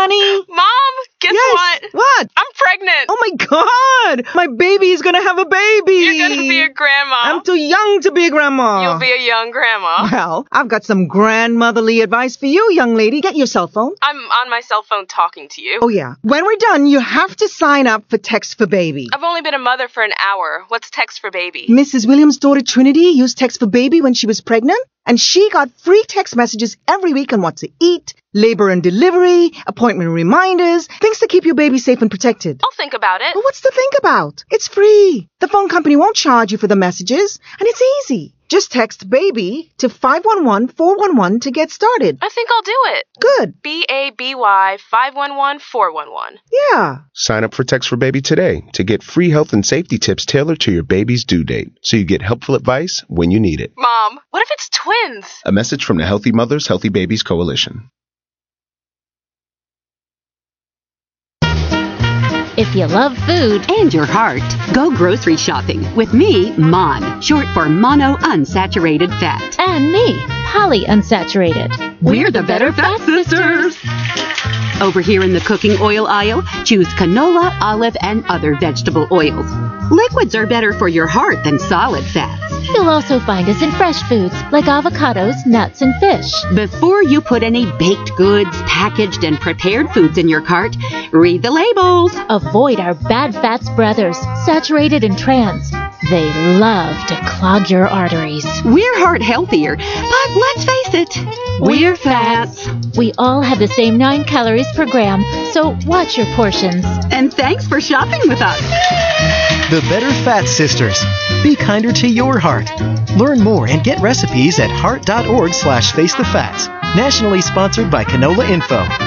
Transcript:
honey? Mom, guess what? What? I'm pregnant. Oh, my God. My baby is going to have a baby. You're going to be a grandma. I'm too young to be a grandma. You'll be a young grandma. Well, I've got some grandmotherly advice for you, young lady. Get your cell phone. I'm on my cell phone talking to you. Oh, yeah. When we're done, you have to sign up for Text for Baby. I've only been a mother for an hour. What's Text for Baby? Mrs. Williams' daughter Trinity used Text for Baby when she was pregnant, and she got free text messages every week on what to eat, labor and delivery, appointment reminders, things to keep your baby safe and protected. I'll think about it. Well, what's to think about? It's free. The phone company won't charge you for the messages, and it's easy. Just text BABY to 511-411 to get started. I think I'll do it. Good. BABY 511-411. Yeah. Sign up for Text for Baby today to get free health and safety tips tailored to your baby's due date, so you get helpful advice when you need it. Mom, what if it's twins? A message from the Healthy Mothers, Healthy Babies Coalition. If you love food and your heart, go grocery shopping with me, Mon, short for mono unsaturated fat. And me, polyunsaturated. We're the Better Fat Sisters. Over here in the cooking oil aisle, choose canola, olive, and other vegetable oils. Liquids are better for your heart than solid fats. You'll also find us in fresh foods like avocados, nuts, and fish. Before you put any baked goods, packaged, and prepared foods in your cart, read the labels. Avoid our bad fats brothers, saturated and trans. They love to clog your arteries. We're heart healthier, but let's face it, we're fats. We all have the same 9 calories per gram, so watch your portions. And thanks for shopping with us. The Better Fat Sisters. Be kinder to your heart. Learn more and get recipes at heart.org/facethefats. Nationally sponsored by Canola Info.